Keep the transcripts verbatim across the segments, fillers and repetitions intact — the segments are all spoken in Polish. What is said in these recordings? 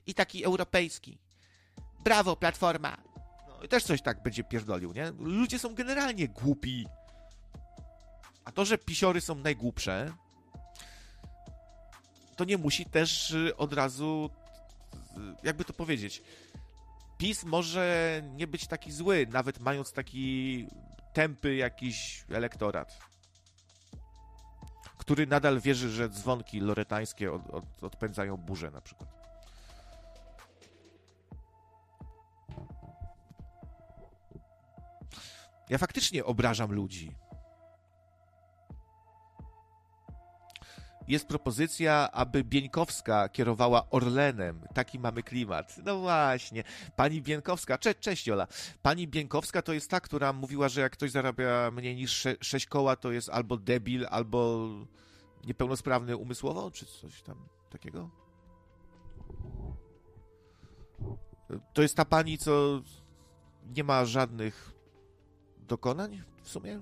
i taki europejski. Brawo, Platforma. No i też coś tak będzie pierdolił, nie? Ludzie są generalnie głupi. A to, że pisiory są najgłupsze, to nie musi też od razu, jakby to powiedzieć, PiS może nie być taki zły, nawet mając taki tępy jakiś elektorat, który nadal wierzy, że dzwonki loretańskie od, od, odpędzają burzę na przykład. Ja faktycznie obrażam ludzi. Jest propozycja, aby Bieńkowska kierowała Orlenem. Taki mamy klimat. No właśnie. Pani Bieńkowska, Cze- cześć Jola. Pani Bieńkowska to jest ta, która mówiła, że jak ktoś zarabia mniej niż sze- sześć koła, to jest albo debil, albo niepełnosprawny umysłowo, czy coś tam takiego? To jest ta pani, co nie ma żadnych dokonań w sumie?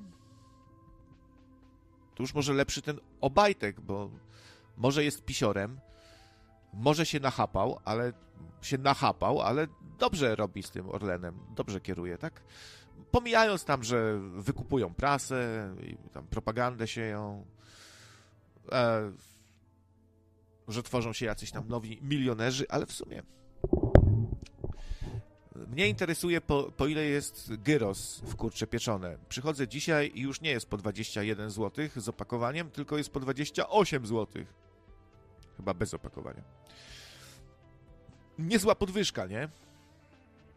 To już może lepszy ten Obajtek, bo może jest pisiorem, może się nachapał, ale się nachapał, ale dobrze robi z tym Orlenem, dobrze kieruje, tak? Pomijając tam, że wykupują prasę i tam propagandę sieją, e, że tworzą się jacyś tam nowi milionerzy, ale w sumie mnie interesuje, po, po ile jest gyros w kurcze pieczone. Przychodzę dzisiaj i już nie jest po dwadzieścia jeden złotych z opakowaniem, tylko jest po dwadzieścia osiem złotych. Chyba bez opakowania. Niezła podwyżka, nie?